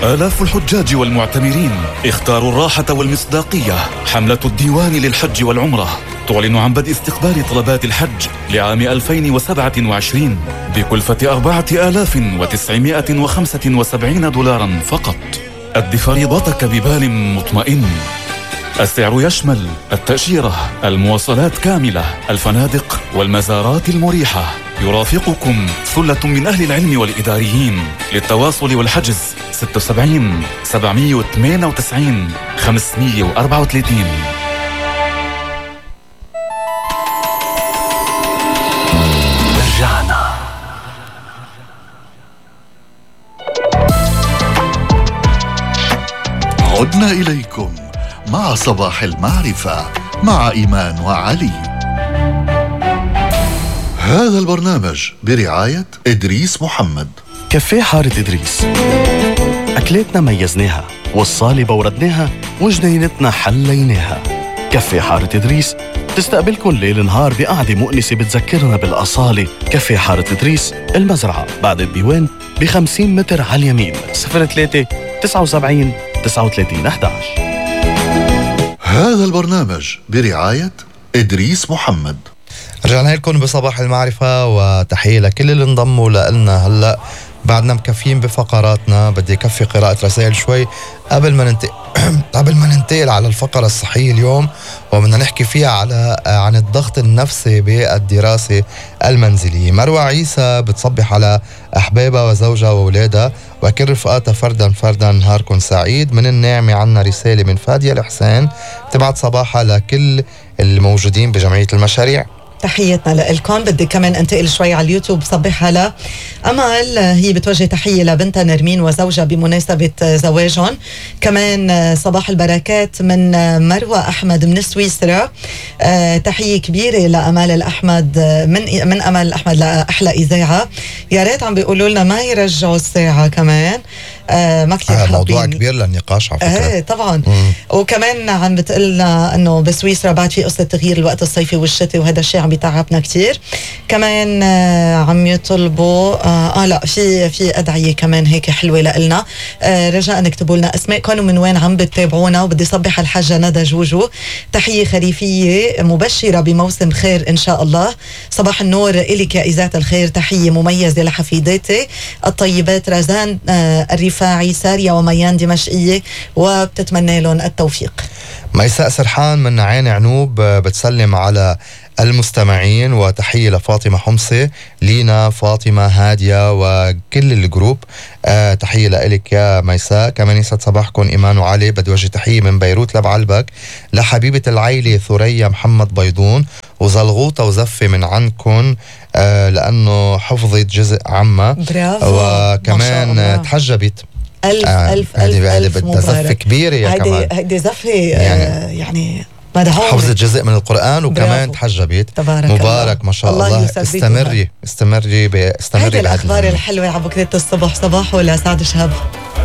آلاف الحجاج والمعتمرين اختاروا الراحة والمصداقية. حملة الديوان للحج والعمرة تعلن عن بدء استقبال طلبات الحج لعام 2027 بكلفة 4975 دولارا فقط. أد فريضتك ببال مطمئن. السعر يشمل التأشيرة، المواصلات كاملة، الفنادق والمزارات المريحة. يرافقكم ثلة من أهل العلم والإداريين. للتواصل والحجز 76 798 534. رجعنا. عدنا إليكم مع صباح المعرفة مع إيمان وعلي. هذا البرنامج برعاية إدريس محمد. كافيه حارة إدريس، أكلاتنا ميزناها، والصالبة وردناها، وجنينتنا حليناها. كافيه حارة إدريس تستقبلكن ليل نهار بقعدة مؤنسة بتذكرنا بالأصالة. كافيه حارة إدريس، المزرعة بعد الديوان ب50 متر على اليمين. 03 79 39 11. هذا البرنامج برعاية إدريس محمد. رجعنا لكم بصباح المعرفة، وتحية لكل اللي انضموا لنا. هلأ بعدنا مكفيين بفقراتنا. بدي كفي قراءة رسائل شوي قبل ما ننتقل على الفقرة الصحية اليوم، وبدنا نحكي فيها عن الضغط النفسي بالدراسة المنزلية. مروة عيسى بتصبح على أحبابها وزوجها وأولادها وكل رفقاتها فردا. نهاركم سعيد. من الناعمة عنا رسالة من فادية الحسين تبعت صباحها لكل الموجودين بجمعية المشاريع. تحياتنا لإلكم. بدي كمان انتقل شوي على اليوتوب صبح على أمل، هي بتوجه تحية لبنتها نرمين وزوجها بمناسبة زواجهم. كمان صباح البركات من مروة أحمد من سويسرا. تحية كبيرة لأمال الأحمد من أمال الأحمد لأحلى إذاعة. يا ريت عم بيقولوا لنا ما يرجعوا الساعة كمان. ما كتير موضوع كبير للنقاش على فكرة. طبعا. وكمان عم بتقلنا انه بسويسرا بعد في قصة تغيير الوقت الصيفي والشتي، وهذا الشيء عم بيتعبنا كتير. كمان عم يطلبوا لا في أدعية كمان هيك حلوة لنا. رجاء نكتبوا لنا اسمائكم ومن وين عم بتتابعونا. وبدي صبح الحاجة ندى جوجو تحية خريفية مبشرة بموسم خير إن شاء الله. صباح النور إلك يا إذاعة الخير. تحية مميزة لحفيداتي الطيبات رزان الرفاعي سارية وميان دمشقية، وبتتمنى لهم التوفيق. ميساء سرحان من عين عنوب بتسلم على المستمعين، وتحية لفاطمة حمصة، لينا، فاطمة، هادية وكل الجروب. تحية لإلك يا ميساء. كمان يسعد صباحكم إيمان وعلي. بدي وجه تحية من بيروت لبعلبك لحبيبة العيلة ثريا محمد بيضون وزلغوطة وزفة من عندكم لأنه حفظت جزء عما. وكمان تحجبت. ألف زفة كبيرة يا كمان. هيدي زفة يعني حفظت جزء من القرآن وكمان تحجبت. مبارك ما شاء الله. استمري هيدي الأخبار الحلوة على بكرة الصبح. صباح ولا سعد شهاب.